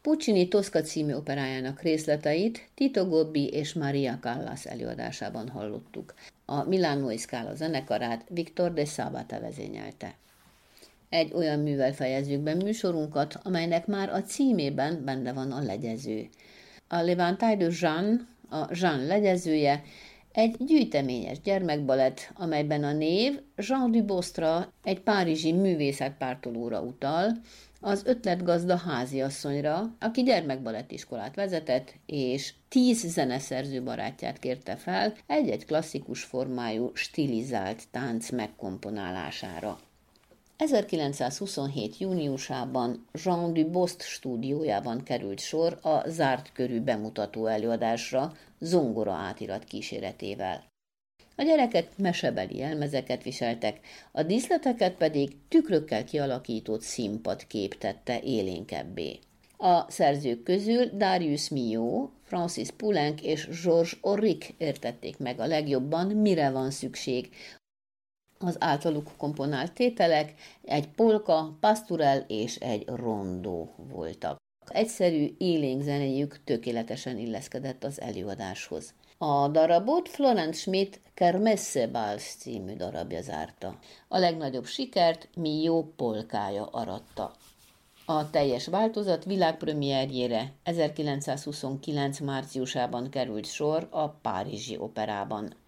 Puccini Tosca című operájának részleteit Tito Gobbi és Maria Callas előadásában hallottuk. A Milánói Scala zenekarát Victor de Sabata vezényelte. Egy olyan művel fejezzük be műsorunkat, amelynek már a címében benne van a legyező. A L'éventail de Jeanne, a Jeanne legyezője, egy gyűjteményes gyermekbalett, amelyben a név Jean Dubostra, egy párizsi művészetpártolóra utal, az ötletgazda háziasszonyra, aki gyermekbalettiskolát vezetett, és 10 zeneszerző barátját kérte fel egy-egy klasszikus formájú stilizált tánc megkomponálására. 1927. júniusában Jean Dubost stúdiójában került sor a zárt körű bemutató előadásra zongora átirat kíséretével. A gyerekek mesebeli jelmezeket viseltek, a díszleteket pedig tükrökkel kialakított színpadkép tette élénkebbé. A szerzők közül Darius Milhaud, Francis Poulenc és Georges Auric értették meg a legjobban, mire van szükség. Az általuk komponált tételek egy polka, pastorell és egy rondó voltak. Egyszerű, élénk zenéjük tökéletesen illeszkedett az előadáshoz. A darabot Florence Schmidt Kermesse Vals című darabja zárta. A legnagyobb sikert Milhaud polkája aratta. A teljes változat világpremierjére 1929. márciusában került sor a Párizsi Operában.